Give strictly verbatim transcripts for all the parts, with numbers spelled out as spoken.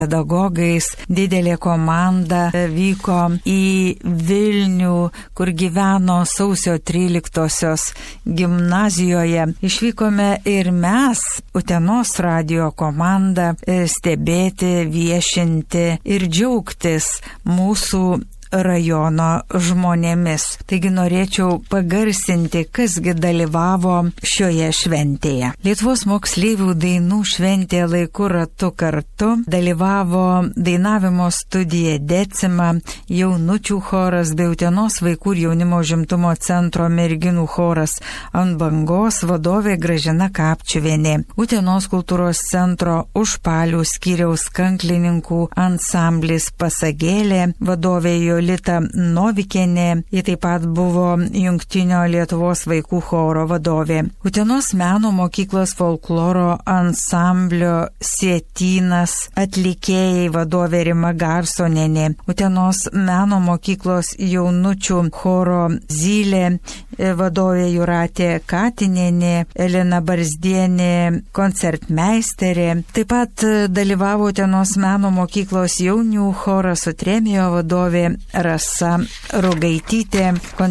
pedagogais. Didelė komanda vyko į Vilnių, kur gyveno sausio tryliktosios gimnazijoje. Išvykome ir mes, Utenos radijo komanda, stebėti, viešinti ir džiaugtis mūsų rajono žmonėmis. Taigi norėčiau pagarsinti, kasgi dalyvavo šioje šventėje. Lietuvos moksleivių dainų šventėje Laiku ratu kartu dalyvavo dainavimo studija Decima, jaunučių choras bei Utenos vaikų ir jaunimo užimtumo centro merginų choras Ant bangos, vadovė Gražina Kapčiuvienė. Utenos kultūros centro Užpalių skyriaus kanklininkų ansamblis Pasagėlė, vadovė Jolita Novikienė, ji taip pat buvo Jungtinio Lietuvos vaikų choro vadovė. Utenos meno mokyklos folkloro ansamblio Sietynas atlikėjai vadovė Rima Garsonienė. Utenos meno mokyklos jaunučių choro Zylė vadovė Jūratė Katinienė, Elena Barzdienė koncertmeisterė. Taip pat dalyvavo Utenos meno mokyklos jaunių choras Sutrėmijo vadovė Rasa Rugaitytė,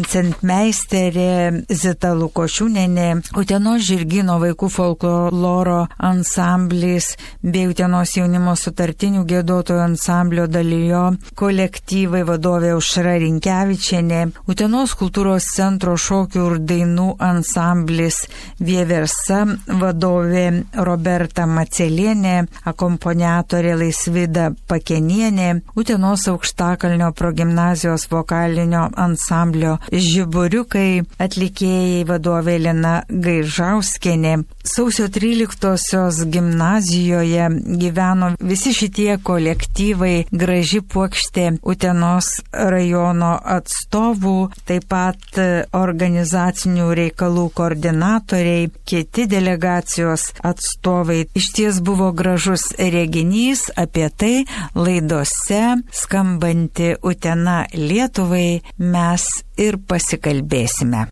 koncertmeisterė Zita Lukošiūnienė, Utenos žirgyno vaikų folkloro ansamblis bei Utenos jaunimo sutartinių giedotojų ansamblio Dalyjo kolektyvai vadovė Aušra Rinkevičienė, Utenos kultūros centro šokių ir dainų ansamblis Vieversa vadovė Roberta Macelienė, akomponiatorė Laisvida Pakenienė, Utenos aukštakalnio progimnazijos vokalinio ansamblio Žiburiukai atlikėjai vadovė Lina Gaižauskienė. Sausio tryliktosios gimnazijoje gyveno visi šitie kolektyvai, graži puokštė Utenos rajono atstovų, taip pat organizacinių reikalų koordinatoriai, kiti delegacijos atstovai. Iš ties buvo gražus reginys, apie tai laidose Skambanti Utena Lietuvai mes ir pasikalbėsime.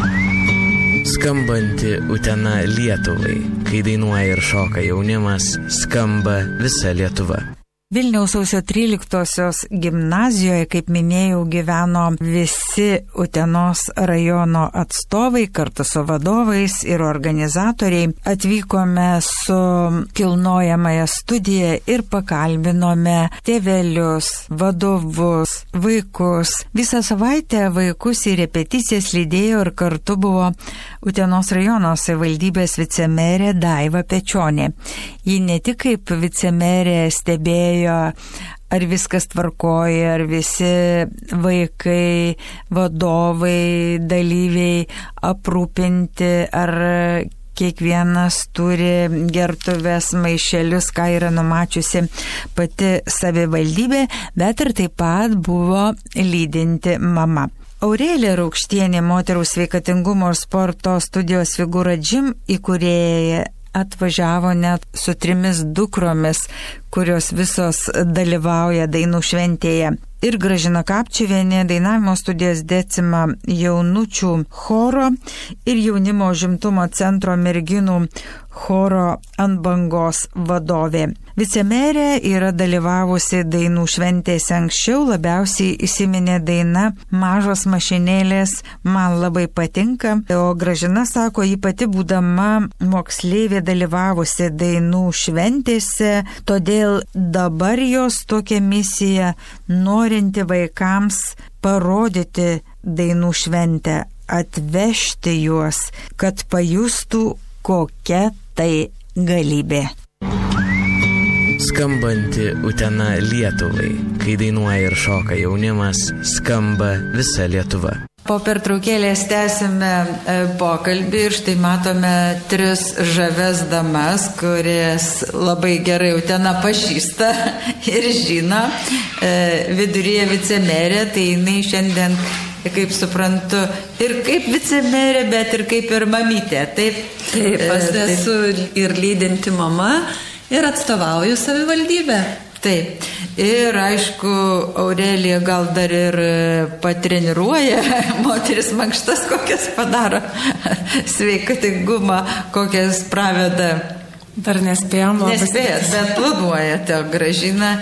Skambanti Utena Lietuvai. Kai dainuoja ir šoka jaunimas, skamba visa Lietuva. Vilniaus sausio tryliktosios gimnazijoje, kaip minėjau, gyveno visi Utenos rajono atstovai kartu su vadovais ir organizatoriai. Atvykome su kilnojamąją studiją ir pakalbinome tėvelius, vadovus, vaikus. Visą savaitę vaikus į repeticijas lydėjo ir kartu buvo Utenos rajono savivaldybės vicemerė Daiva Pečionė. Ji ne tik kaip vicemerė stebėjo, ar viskas tvarkoja, ar visi vaikai, vadovai, dalyviai aprūpinti, ar kiekvienas turi gertuvės, maišelius, ką yra numačiusi pati savivaldybė, bet ir taip pat buvo lydinti mama. Aurelija Raukštienė, moterų sveikatingumo ir sporto studijos Figūra Gym įkūrėja, atvažiavo net su trimis dukromis, kurios visos dalyvauja dainų šventėje. Ir Gražina Kapčiuvienė, dainavimo studijos Decima jaunučių choro ir jaunimo užimtumo centro merginų choro Ant bangos vadovė. Vicemerė yra dalyvavusi dainų šventėse anksčiau, labiausiai įsiminė daina Mažos mašinėlės, man labai patinka, o Gražina sako, ji pati būdama moksleivė dalyvavusi dainų šventėse, todėl dabar jos tokia misija norinti vaikams parodyti dainų šventę, atvežti juos, kad pajustų, kokia tai galybė. Skambanti Utena Lietuvai. Kai dainuoja ir šoka jaunimas, skamba visa Lietuva. Po pertraukėlės tęsime pokalbį ir štai matome tris žaves damas, kurias labai gerai Utena pažįsta ir žino. Viduryje vicemerė, tai jinai šiandien, kaip suprantu, ir kaip vicemerė, bet ir kaip ir mamytė. Taip, taip, aš esu ir lydinti mama ir atstovauju savivaldybę. Taip. Ir aišku, Aurelija gal dar ir patreniruoja, moteris mankštas kokias padaro, sveikatingumą kokias praveda Dar nespėjom. Nespėjat, bet planuojate, Gražina.